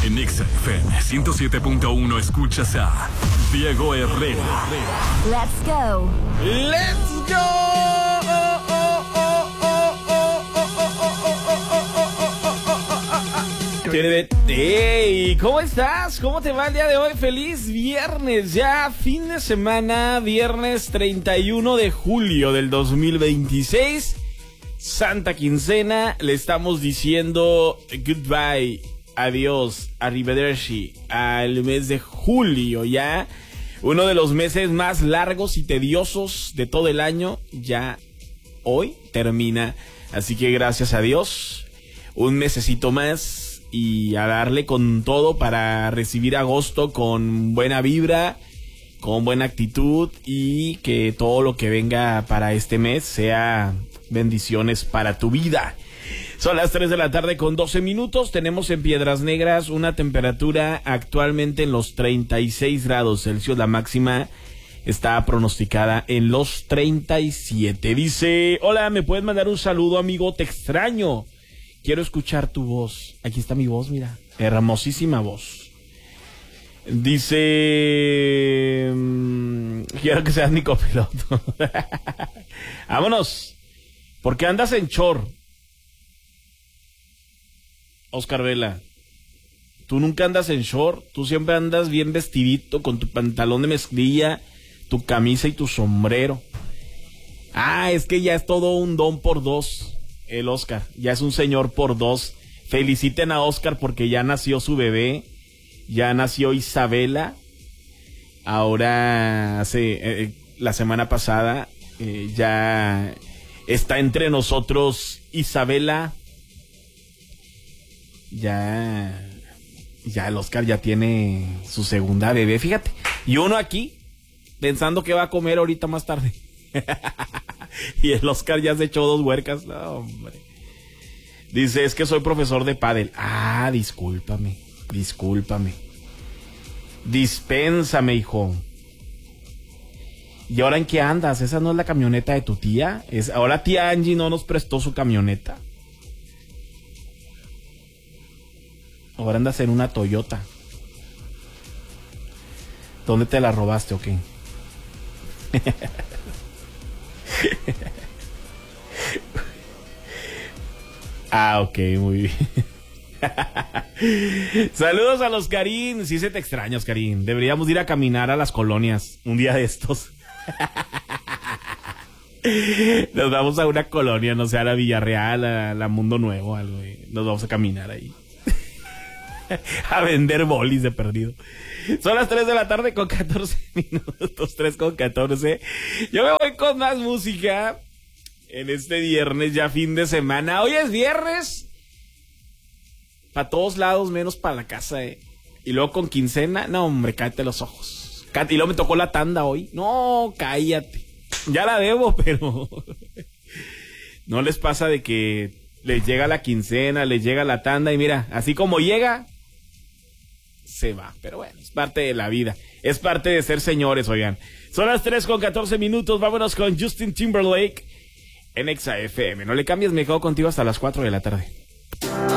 En Exa FM 107.1 escuchas a Diego Herrera. Let's go. Let's go. Hey, ¿cómo estás? ¿Cómo te va el día de hoy? Feliz viernes, ya fin de semana, viernes 31 de julio del 2026. Santa quincena, le estamos diciendo goodbye, adiós, arrivederci al mes de julio, ya uno de los meses más largos y tediosos de todo el año, ya hoy termina, así que gracias a Dios, un mesecito más y a darle con todo para recibir agosto con buena vibra, con buena actitud y que todo lo que venga para este mes sea bendiciones para tu vida. Son las 3 de la tarde con 12 minutos. Tenemos en Piedras Negras una temperatura actualmente en los 36 grados Celsius. La máxima está pronosticada en los 37. Dice, hola, ¿me puedes mandar un saludo, amigo? Te extraño. Quiero escuchar tu voz. Aquí está mi voz, mira. Hermosísima voz. Dice, quiero que seas mi copiloto. Vámonos. ¿Por qué andas en short? Oscar Vela, tú nunca andas en short, tú siempre andas bien vestidito con tu pantalón de mezclilla, tu camisa y tu sombrero. Ah, es que ya es todo un don por dos, el Oscar, ya es un señor por dos. Feliciten a Oscar porque ya nació su bebé, ya nació Isabela. Ahora, la semana pasada, ya está entre nosotros Isabela. Ya el Oscar ya tiene su segunda bebé, fíjate. Y uno aquí, pensando que va a comer ahorita más tarde. Y el Oscar ya se echó 2 huercas. No, hombre. Dice, es que soy profesor de pádel. Ah, discúlpame. Dispénsame, hijo. ¿Y ahora en qué andas? ¿Esa no es la camioneta de tu tía? Ahora tía Angie no nos prestó su camioneta. Ahora andas en una Toyota. ¿Dónde te la robaste o qué? Ah, ok, muy bien. Saludos a los Karim. Sí se te extraña, Karim. Deberíamos ir a caminar a las colonias un día de estos. Nos vamos a una colonia, no sé, a la Villarreal, a la Mundo Nuevo, algo. Nos vamos a caminar ahí. A vender bolis de perdido. Son las 3 de la tarde con 14 minutos, 3 con 14. Yo me voy con más música en este viernes, ya fin de semana. Hoy es viernes para todos lados, menos para la casa, Y luego con quincena, no, hombre, cállate los ojos. Y luego me tocó la tanda hoy. No, cállate. Ya la debo, pero no les pasa de que les llega la quincena, les llega la tanda y mira, así como llega, se va. Pero bueno, es parte de la vida. Es parte de ser señores, oigan. Son las 3 con 14 minutos. Vámonos con Justin Timberlake en Exa FM. No le cambies, me quedo contigo hasta las 4 de la tarde.